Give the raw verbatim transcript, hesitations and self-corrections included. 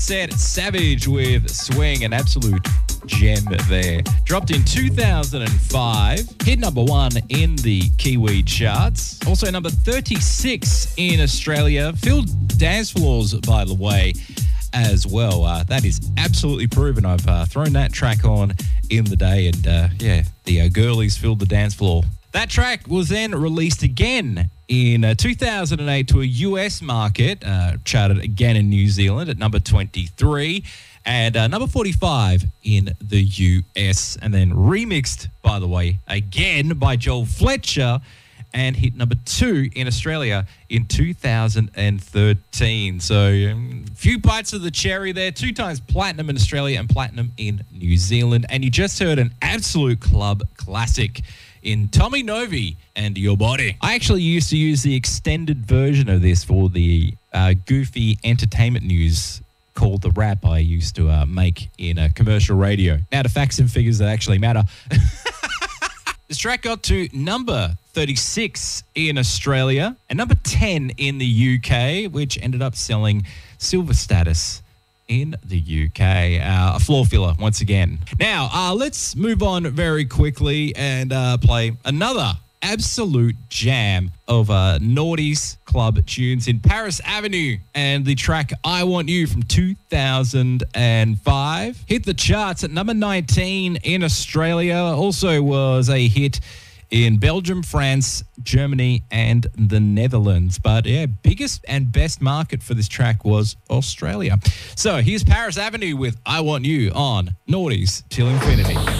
Said Savage with Swing, an absolute gem there. Dropped in two thousand five, hit number one in the Kiwi charts. Also number thirty-six in Australia. Filled dance floors, by the way, as well. Uh, that is absolutely proven. I've uh, thrown that track on in the day, and uh, yeah, the uh, girlies filled the dance floor. That track was then released again in uh, two thousand eight to a U S market, uh, charted again in New Zealand at number twenty-three and uh, number forty-five in the U S, and then remixed, by the way, again by Joel Fletcher, and hit number two in Australia in two thousand thirteen. So a um, few bites of the cherry there, two times platinum in Australia and platinum in New Zealand. And you just heard an absolute club classic in Tommy Novi and Your Body. I actually used to use the extended version of this for the uh, goofy entertainment news called The Rap I used to uh, make in a commercial radio. Now to facts and figures that actually matter. This track got to number thirty-six in Australia and number ten in the U K, which ended up selling silver status in the U K. Uh, a floor filler once again. Now, uh, let's move on very quickly and uh, play another absolute jam of uh, Naughty's club tunes in Paris Avenue, and the track I Want You from two thousand five. Hit the charts at number nineteen in Australia. Also was a hit in Belgium, France, Germany, and the Netherlands. But yeah, biggest and best market for this track was Australia. So here's Paris Avenue with I Want You on Naughty's Till Infinity.